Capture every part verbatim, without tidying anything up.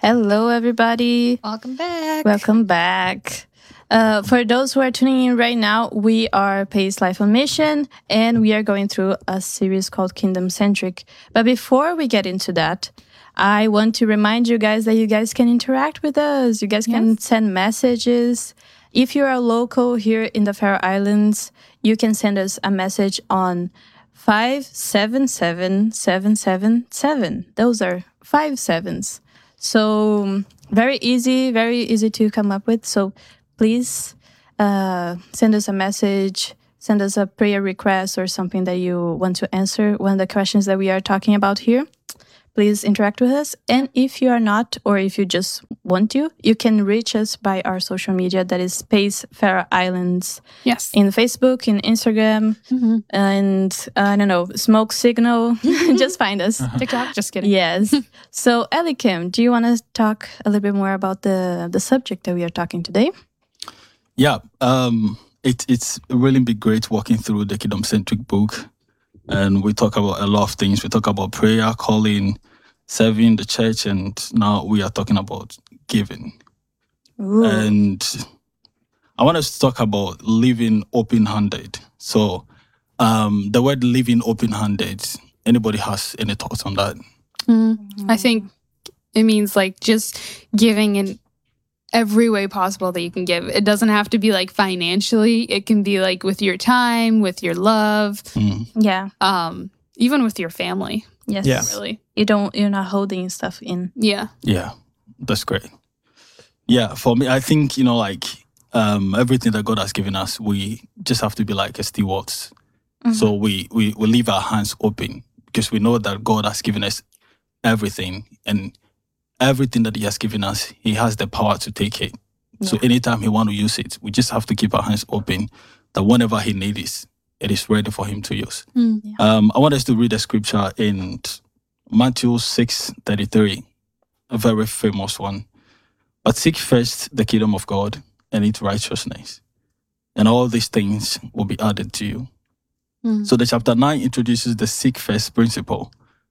Hello, everybody. Welcome back. Welcome back. Uh, for those who are tuning in right now, we are Pace Life on Mission, and we are going through a series called Kingdom Centric. But before we get into that, I want to remind you guys that you guys can interact with us. You guys can yes. send messages. If you are local here in the Faroe Islands, you can send us a message on five seven seven, seven seven seven. Those are five sevens. So very easy, very easy to come up with. So please uh, send us a message, send us a prayer request or something that you want to answer, one of the questions that we are talking about here. Please interact with us. And if you are not, or if you just want to, you can reach us by our social media. That is Pace Faroe Islands. Yes. In Facebook, in Instagram, mm-hmm. and uh, I don't know, Smoke Signal. Just find us. Uh-huh. TikTok. Just kidding. Yes. So, Elikim, do you want to talk a little bit more about the, the subject that we are talking today? Yeah. Um, it, it's really been great walking through the Kingdom Centric book. And we talk about a lot of things. We talk about prayer, calling, serving the church, and now we are talking about giving. Ooh. And I want us to talk about living open-handed. So um, the word living open-handed, anybody has any thoughts on that? Mm-hmm. I think it means like just giving in every way possible that you can give. It doesn't have to be like financially. It can be like with your time, with your love. Mm. Yeah. Um, even with your family. Yes. Yeah. Really. You don't, you're not holding stuff in. Yeah. Yeah. That's great. Yeah. For me, I think, you know, like um, everything that God has given us, we just have to be like stewards. Mm-hmm. So we, we, we leave our hands open because we know that God has given us everything, and everything that he has given us, he has the power to take it. Yeah. So anytime he wants to use it, we just have to keep our hands open that whenever he needs it, it is ready for him to use. Mm, yeah. Um, I want us to read a scripture in Matthew six thirty-three, a very famous one. But seek first the kingdom of God and its righteousness, and all these things will be added to you. Mm. So the chapter nine introduces the seek first principle.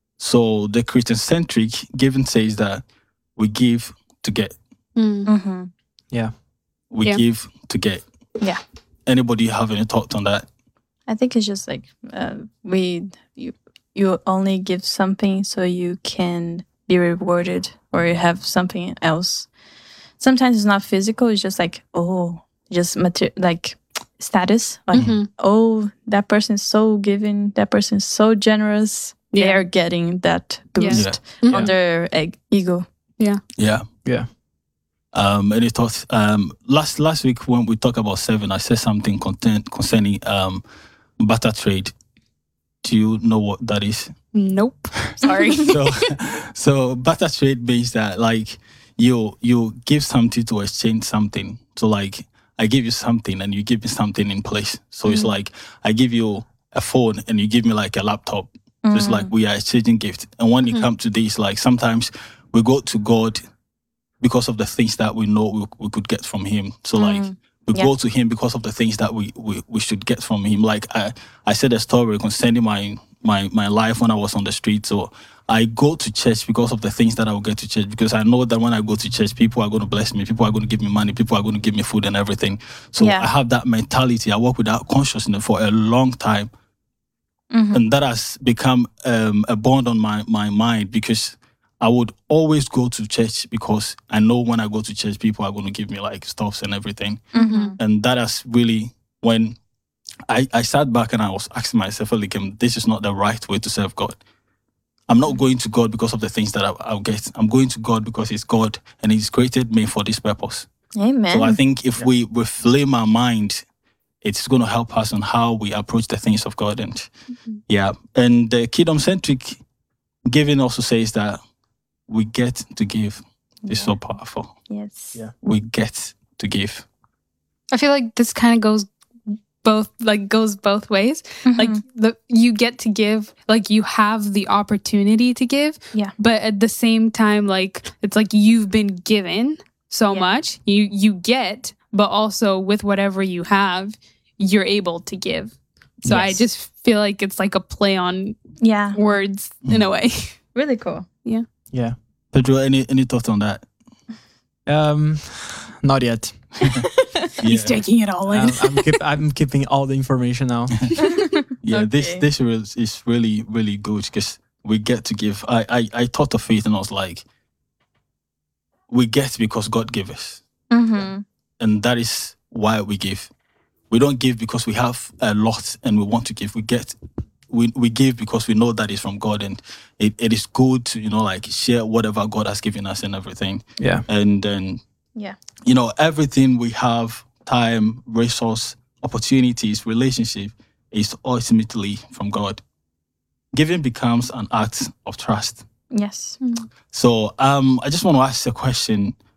So the Christian-centric giving says that we give to get. Mm-hmm. Yeah. We yeah. give to get. Yeah. Anybody have any thoughts on that? I think it's just like uh, we you you only give something so you can be rewarded or you have something else. Sometimes it's not physical. It's just like, oh, just mater- like status. Like, mm-hmm. oh, that person is so giving. That person is so generous. Yeah. They are getting that boost yeah. on yeah. their eg- ego. Yeah. Yeah. Yeah. Um, any thoughts? Um, last last week when we talked about serving, I said something content, concerning um, barter trade. Do you know what that is? Nope. Sorry. so, so barter trade means that like you you give something to exchange something. So like I give you something and you give me something in place. So mm-hmm. it's like I give you a phone and you give me like a laptop. So mm-hmm. it's like we are exchanging gifts. And when mm-hmm. it comes to this, like sometimes we go to God because of the things that we know we, we could get from him. So mm-hmm. like we yeah. go to him because of the things that we, we, we should get from him. Like I, I said a story concerning my, my, my life when I was on the street. So I go to church because of the things that I will get to church, because I know that when I go to church, people are going to bless me. People are going to give me money. People are going to give me food and everything. So yeah. I have that mentality. I work with that consciousness for a long time. Mm-hmm. And that has become um, a bond on my, my mind, because I would always go to church because I know when I go to church, people are going to give me like stuffs and everything. Mm-hmm. And that has really, when I, I sat back and I was asking myself, like, this is not the right way to serve God. I'm not going to God because of the things that I, I'll get. I'm going to God because He's God and He's created me for this purpose. Amen. So I think if yeah. we reframe our mind, it's going to help us on how we approach the things of God. And mm-hmm. yeah, and the kingdom-centric giving also says that we get to give. It's yeah. so powerful. Yes. Yeah. We get to give. I feel like this kind of goes both, like goes both ways. Mm-hmm. Like the you get to give, like you have the opportunity to give. Yeah. But at the same time, like it's like you've been given so yeah. much. You you get, but also with whatever you have, you're able to give. So yes. I just feel like it's like a play on yeah. words in a way. Really cool. Yeah. Yeah. Pedro, any any thoughts on that? Um, not yet. He's taking it all in. I'm, I'm, keep, I'm keeping all the information now. Yeah, this Okay. this is, is really really good because we get to give. I, I I thought of faith and I was like, we get because God gave us, Mm-hmm. and that is why we give. We don't give because we have a lot and we want to give. We get we we give because we know that is from God, and it, it is good to, you know, like share whatever God has given us and everything. Yeah. And then Yeah. you know, everything we have, time, resource, opportunities, relationship, is ultimately from God. Giving becomes an act of trust. Yes. So um, I just want to ask a question.